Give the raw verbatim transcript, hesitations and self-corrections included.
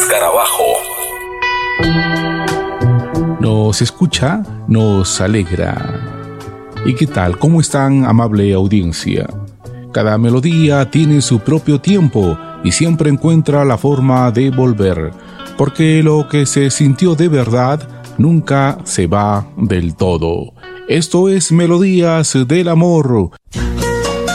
Escarabajo. Nos escucha, nos alegra. ¿Y qué tal? ¿Cómo están, amable audiencia? Cada melodía tiene su propio tiempo y siempre encuentra la forma de volver, porque lo que se sintió de verdad nunca se va del todo. Esto es Melodías del Amor.